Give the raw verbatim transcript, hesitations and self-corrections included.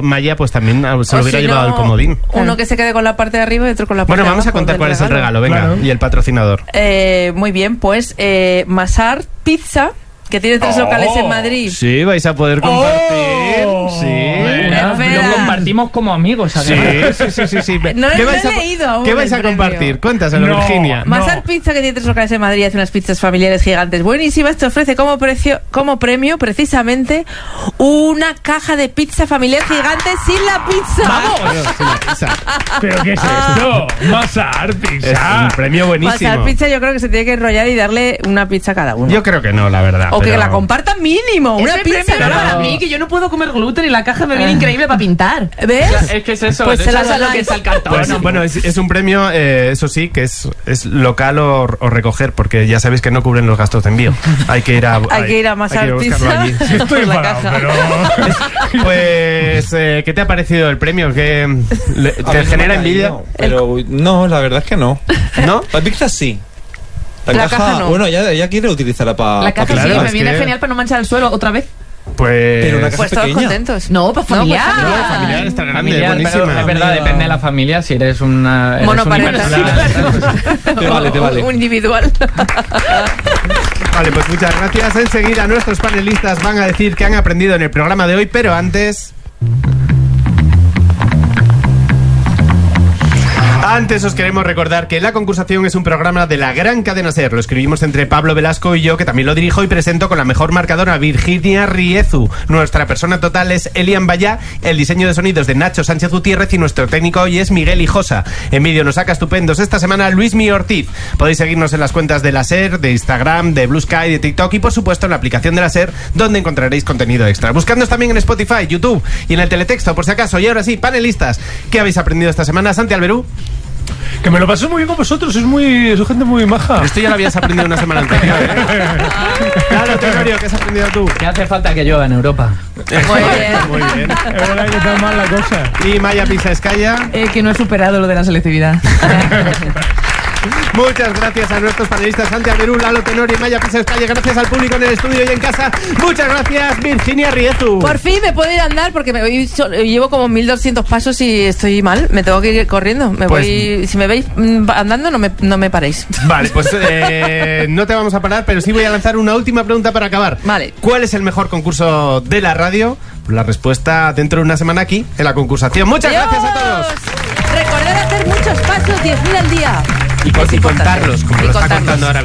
Maya pues también se O lo hubiera si llevado no, al comodín. Uno que se quede con la parte de arriba y otro con la parte Bueno, de vamos abajo. a contar del cuál es el regalo, venga, Claro. y el patrocinador. Eh, muy bien, pues eh, Masar Pizza, que tiene tres Oh, locales en Madrid. Sí, vais a poder compartir. Oh, sí. mira, Espera. Lo compartimos como amigos, Sí, además. sí, sí, sí, sí. No ¿Qué lo vais he a, leído aún ¿qué vais el a premio. compartir? Cuéntaselo, No. Virginia. Masar No. Pizza, que tiene tres locales en Madrid, hace unas pizzas familiares gigantes buenísimas, te ofrece como precio, como premio precisamente una caja de pizza familiar gigante sin la pizza. Bueno, sí, la pizza. ¿Pero qué es esto? Masar Es Pizza. un premio buenísimo. Masar Pizza yo creo que se tiene que enrollar y darle una pizza a cada uno. Yo creo que no, la verdad. o que pero- la compartan mínimo, una Ese pizza. premio era cada para uno. mí, que yo no puedo comer gluten y la caja me viene increíble para pintar. ¿Ves? Es que es eso, Pues es se la eso es lo saláis. que es el cartón. Pues, ¿no? bueno, es, es un premio, eh, eso sí, que es, es local o, o recoger, porque ya sabéis que no cubren los gastos de envío. Hay que ir a, Hay que ir a Masar hay que buscarlo Pizza. allí. Sí, estoy Por la enfadado, caja. pero... Pues, eh, ¿qué te ha parecido el premio? ¿Qué, le- A ¿Te mí no me genera ha envidia? caído, Pero no, la verdad es que no. ¿No? La pizza sí. La, La caja, caja no. bueno, ella, ella quiere utilizarla para La caja claro, sí, es me viene que- genial para no manchar el suelo otra vez. Pues... Pero una caja Pues todos pequeña. contentos. No, para familiar. pues No, familiar está grande, Familiar, buenísima. pero es verdad, Amiga. depende de la familia. Si eres una. eres Monoparental. universal. Te vale, te vale. Un individual. Vale, pues muchas gracias. Enseguida nuestros panelistas van a decir que han aprendido en el programa de hoy, pero antes... Antes os queremos recordar que La Concursación es un programa de la gran cadena SER. Lo escribimos entre Pablo Velasco y yo, que también lo dirijo y presento con la mejor marcadora, Virginia Riezu. Nuestra persona total es Elian Bayá, el diseño de sonidos de Nacho Sánchez Gutiérrez y nuestro técnico hoy es Miguel Hijosa. En vídeo nos saca estupendos esta semana Luismi Ortiz. Podéis seguirnos en las cuentas de la SER, de Instagram, de Blue Sky, de TikTok y por supuesto en la aplicación de la SER, donde encontraréis contenido extra. Buscadnos también en Spotify, YouTube y en el teletexto por si acaso. Y ahora sí, panelistas, ¿qué habéis aprendido esta semana? Santi Alberú. Que me lo pasé muy bien con vosotros, es muy, soy gente muy maja. Esto ya lo habías aprendido una semana anterior, ¿eh? Claro, Tenorio, ¿qué has aprendido tú? ¿Qué hace falta que llueva en Europa? Muy bien. Muy bien. Es verdad que está mal la cosa. Y Maya Pisascaya. Eh, que no he superado lo de la selectividad. Muchas gracias a nuestros panelistas Santi Alberú, Lalo Tenorio y Maya Pisascaya. Gracias al público en el estudio y en casa. Muchas gracias, Virginia Riezu. Por fin me puedo ir a andar porque me voy, so- llevo como mil doscientos pasos y estoy mal. Me tengo que ir corriendo. Me Pues- voy, si me veis mm, andando, no me, no me paréis. Vale, pues eh, no te vamos a parar, pero sí voy a lanzar una última pregunta para acabar. Vale. ¿Cuál es el mejor concurso de la radio? La respuesta dentro de una semana aquí, en La Concursación. Muchas gracias a todos. Recordad hacer muchos pasos, diez mil al día. Y, con- Es y importante. contarlos, como Y lo está contarlos. contando ahora